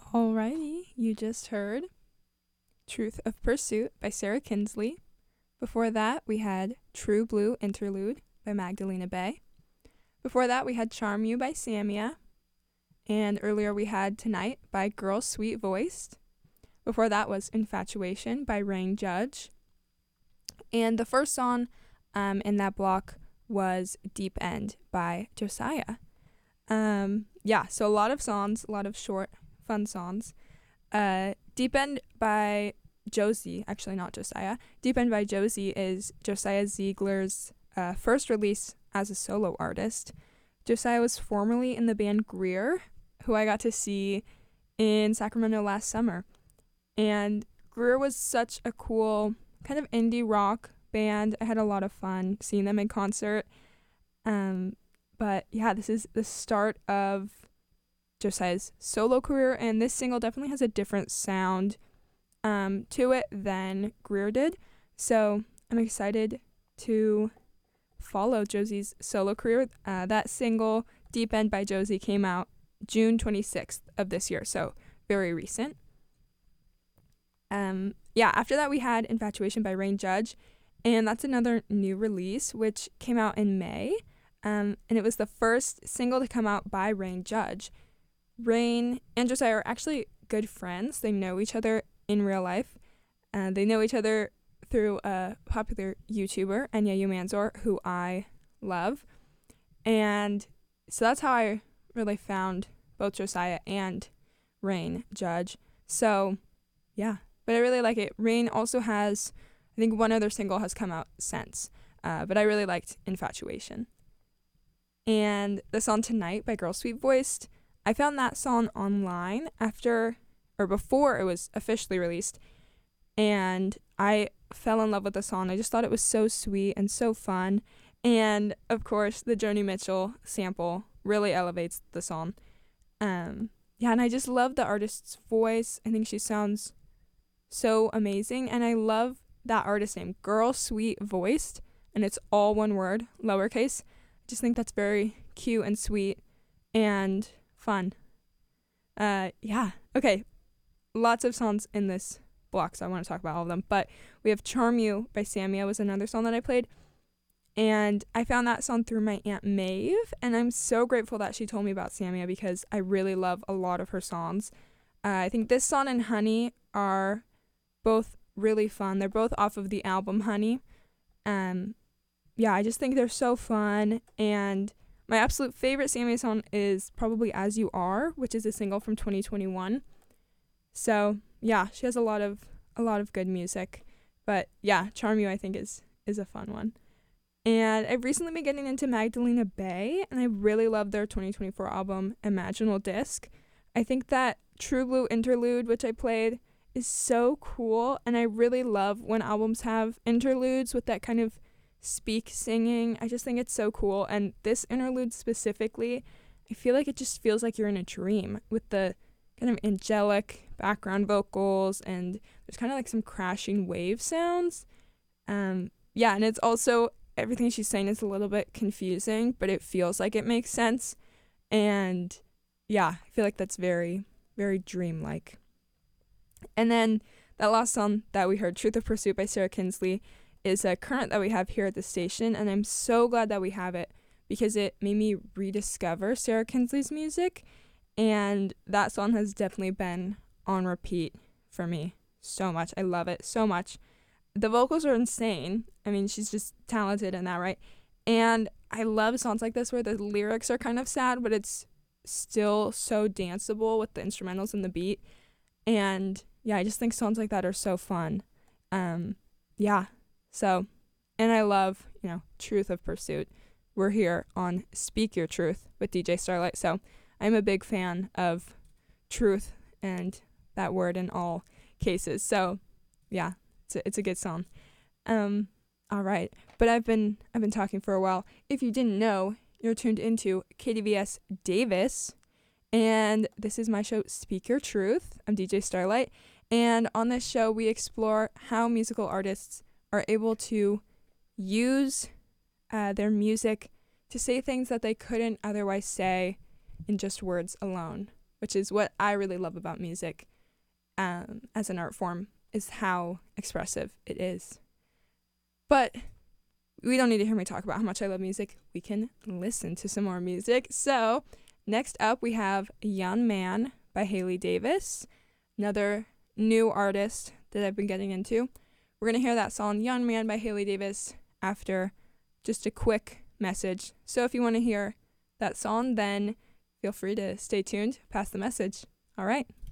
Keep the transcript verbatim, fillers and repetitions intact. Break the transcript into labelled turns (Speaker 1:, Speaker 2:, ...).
Speaker 1: Alrighty, you just heard Truth of Pursuit by Sarah Kinsley. Before that, we had True Blue Interlude by Magdalena Bay. Before that, we had Charm You by Samia. And earlier we had Tonight by Girl Sweet Voiced. Before that was Infatuation by Rain Judge. And the first song um, in that block was Deep End by Josiah. Um, yeah, so a lot of songs, a lot of short, fun songs. Uh, Deep End by Josie, actually not Josiah. Deep End by Josie is Josiah Ziegler's uh, first release as a solo artist. Josiah was formerly in the band Greer, who I got to see in Sacramento last summer. And Greer was such a cool kind of indie rock band. I had a lot of fun seeing them in concert. Um, but yeah, this is the start of Josiah's solo career, and this single definitely has a different sound um, to it than Greer did. So I'm excited to follow Josie's solo career. Uh, that single, Deep End by Josie, came out June twenty-sixth of this year, so very recent. Um, yeah, after that we had Infatuation by Rain Judge, and that's another new release, which came out in May, um, and it was the first single to come out by Rain Judge. Rain and Josiah are actually good friends. They know each other in real life. Uh, they know each other through a popular YouTuber, Enya Umanzor, who I love. And so that's how I really found both Josiah and Rain Judge. So, yeah. But I really like it. Rain also has, I think one other single has come out since. Uh, but I really liked Infatuation. And the song Tonight by Girl Sweet Voiced, I found that song online after, or before it was officially released. And I fell in love with the song. I just thought it was so sweet and so fun. And, of course, the Joni Mitchell sample really elevates the song. Um, yeah, and I just love the artist's voice. I think she sounds so amazing. And I love that artist name, Girl Sweet Voiced. And it's all one word, lowercase. I just think that's very cute and sweet and fun. Uh, yeah. Okay. Lots of songs in this block, so I want to talk about all of them. But we have Charm You by Samia was another song that I played. And I found that song through my Aunt Maeve, and I'm so grateful that she told me about Samia because I really love a lot of her songs. Uh, I think this song and Honey are both really fun. They're both off of the album Honey. Um, yeah, I just think they're so fun. And my absolute favorite Samia song is probably As You Are, which is a single from twenty twenty-one. So yeah, she has a lot of a lot of good music. But yeah, Charm You I think is is a fun one. And I've recently been getting into Magdalena Bay, and I really love their twenty twenty-four album, Imaginal Disc. I think that True Blue Interlude, which I played, is so cool, and I really love when albums have interludes with that kind of speak singing. I just think it's so cool, and this interlude specifically, I feel like it just feels like you're in a dream with the kind of angelic background vocals, and there's kind of like some crashing wave sounds. Um, yeah, and it's also everything she's saying is a little bit confusing, but it feels like it makes sense. And yeah, I feel like that's very, very dreamlike. And then that last song that we heard, Truth of Pursuit by Sarah Kinsley, is a current that we have here at the station. And I'm so glad that we have it because it made me rediscover Sarah Kinsley's music. And that song has definitely been on repeat for me so much. I love it so much. The vocals are insane. I mean, she's just talented in that, right? And I love songs like this where the lyrics are kind of sad, but it's still so danceable with the instrumentals and the beat. And yeah, I just think songs like that are so fun. Um, yeah. So, and I love, you know, Truth of Pursuit. We're here on Speak Your Truth with D J Starlight. So I'm a big fan of truth and that word in all cases. So yeah. It's a, it's a good song. Um, all right. But I've been I've been talking for a while. If you didn't know, you're tuned into K D V S Davis. And this is my show, Speak Your Truth. I'm D J Starlight. And on this show, we explore how musical artists are able to use uh, their music to say things that they couldn't otherwise say in just words alone, which is what I really love about music um, as an art form, is how expressive it is. But we don't need to hear me talk about how much I love music. We can listen to some more music. So next up, we have Young Man by Haley Davis, another new artist that I've been getting into. We're going to hear that song Young Man by Haley Davis after just a quick message. So if you want to hear that song, then feel free to stay tuned, pass the message. All right.